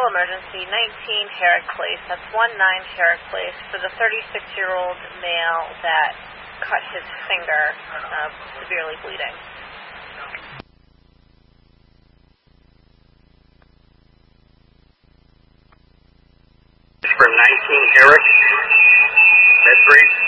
medical emergency, 19 Herrick Place. That's 19 Herrick Place for the 36-year-old male that cut his finger, severely bleeding. From 19 Herrick, Med-3.